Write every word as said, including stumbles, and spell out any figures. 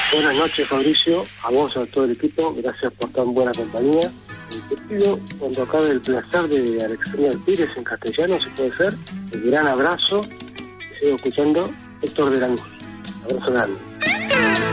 Buenas noches, Fabricio, a vos, a todo el equipo, gracias por tan buena compañía. Te pido, cuando acabe el placer de Alexander Pires en castellano, si puede ser, un gran abrazo, y sigo escuchando Héctor de Lanús. Abrazo grande.